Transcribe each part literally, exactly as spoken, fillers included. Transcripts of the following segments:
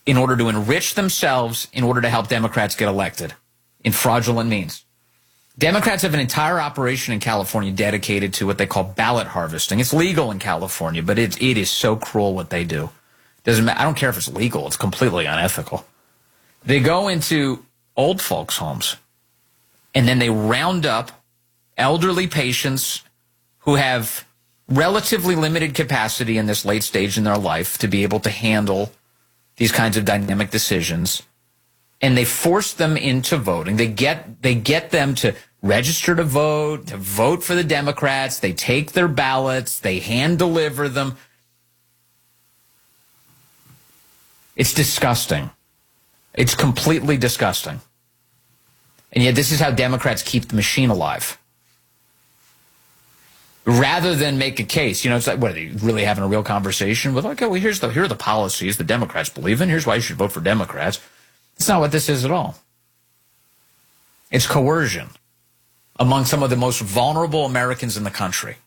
in order to enrich themselves, in order to help Democrats get elected in fraudulent means. Democrats have an entire operation in California dedicated to what they call ballot harvesting. It's legal in California, but it, it is so cruel what they do. Doesn't matter. I don't care if it's legal. It's completely unethical. They go into old folks' homes, and then they round up elderly patients who have relatively limited capacity in this late stage in their life to be able to handle these kinds of dynamic decisions, and they force them into voting. They get they get them to register to vote, to vote for the Democrats. They take their ballots. They hand deliver them. It's disgusting. It's completely disgusting. And yet this is how Democrats keep the machine alive. Rather than make a case, you know, it's like, what, are they really having a real conversation with, okay, well, here's the, here are the policies the Democrats believe in. Here's why you should vote for Democrats. It's not what this is at all. It's coercion among some of the most vulnerable Americans in the country.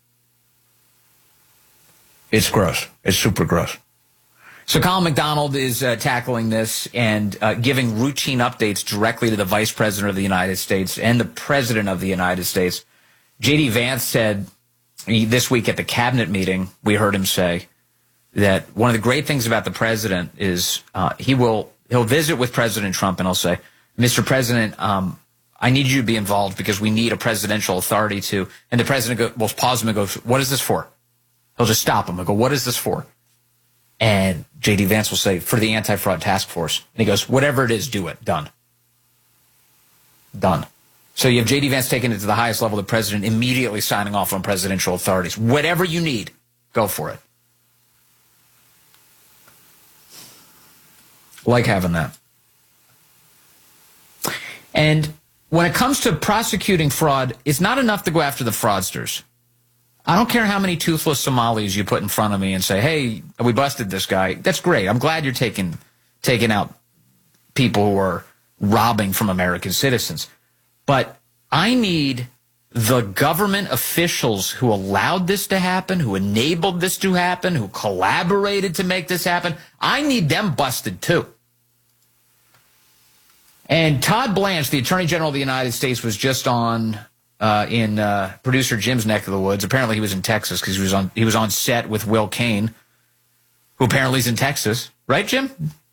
It's gross. It's super gross. So Colin McDonald is uh, tackling this and uh, giving routine updates directly to the Vice President of the United States and the President of the United States. J D Vance said he, this week at the cabinet meeting, we heard him say that one of the great things about the president is uh, he will he'll visit with President Trump and he'll say, Mister President, um, I need you to be involved because we need a presidential authority to. And the president go, will pause him and goes, what is this for? He'll just stop him and go, what is this for? And J D Vance will say, for the anti-fraud task force. And he goes, whatever it is, do it. Done. Done. So you have J D Vance taking it to the highest level, the president immediately signing off on presidential authorities. Whatever you need, go for it. Like having that. And when it comes to prosecuting fraud, it's not enough to go after the fraudsters. I don't care how many toothless Somalis you put in front of me and say, hey, we busted this guy. That's great. I'm glad you're taking, taking out people who are robbing from American citizens. But I need the government officials who allowed this to happen, who enabled this to happen, who collaborated to make this happen. I need them busted too. And Todd Blanche, the Attorney General of the United States, was just on uh, in uh, producer Jim's neck of the woods. Apparently, he was in Texas because he was on he was on set with Will Cain, who apparently is in Texas, right, Jim?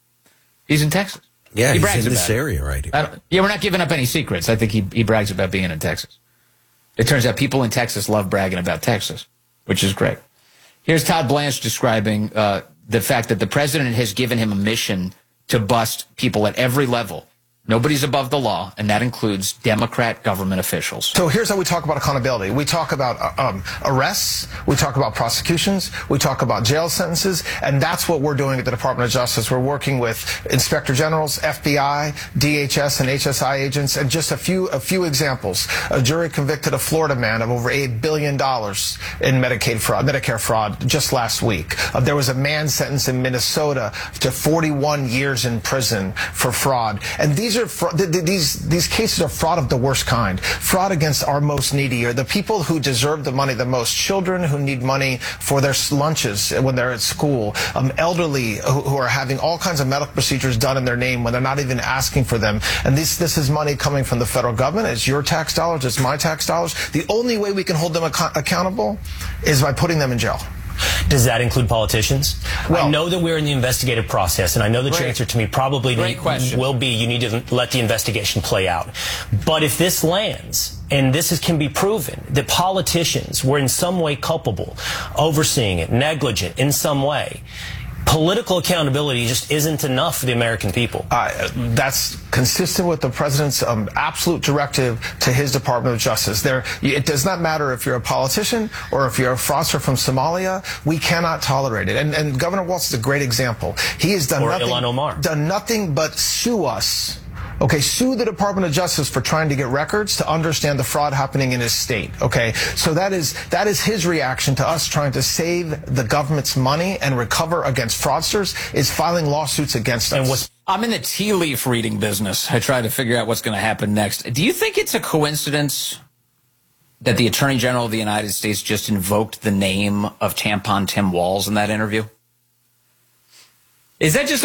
He's in Texas. Yeah, he he's in this it. area right here. I don't, yeah, we're not giving up any secrets. I think he he brags about being in Texas. It turns out people in Texas love bragging about Texas, which is great. Here's Todd Blanche describing uh, the fact that the president has given him a mission to bust people at every level. Nobody's above the law, and that includes Democrat government officials. So here's how we talk about accountability. We talk about uh, um, arrests, we talk about prosecutions, we talk about jail sentences, and that's what we're doing at the Department of Justice. We're working with Inspector Generals, F B I, D H S, and H S I agents, and just a few a few examples. A jury convicted a Florida man of over eight billion dollars in Medicaid fraud, Medicare fraud just last week. Uh, there was a man sentenced in Minnesota to forty-one years in prison for fraud. And these Are fra these these cases are fraud of the worst kind. Fraud against our most needy, or the people who deserve the money the most. Children who need money for their lunches when they're at school. Um, elderly who, who are having all kinds of medical procedures done in their name when they're not even asking for them. And this this is money coming from the federal government. It's your tax dollars. It's my tax dollars. The only way we can hold them ac accountable is by putting them in jail. Does that include politicians? Well, I know that we're in the investigative process, and I know that great, your answer to me probably need, will be you need to let the investigation play out. But if this lands, and this is, can be proven, that politicians were in some way culpable, overseeing it, negligent in some way, political accountability just isn't enough for the American people. Uh, that's consistent with the president's um, absolute directive to his Department of Justice. There, it does not matter if you're a politician or if you're a fraudster from Somalia. We cannot tolerate it. And, and Governor Walz is a great example. He has done or nothing, Ilhan Omar. done nothing but sue us. Okay, sue the Department of Justice for trying to get records to understand the fraud happening in his state. Okay, so that is that is his reaction to us trying to save the government's money and recover against fraudsters, is filing lawsuits against us. And what's I'm in the tea leaf reading business. I try to figure out what's going to happen next. Do you think it's a coincidence that the Attorney General of the United States just invoked the name of Tampon Tim Walz in that interview? Is that just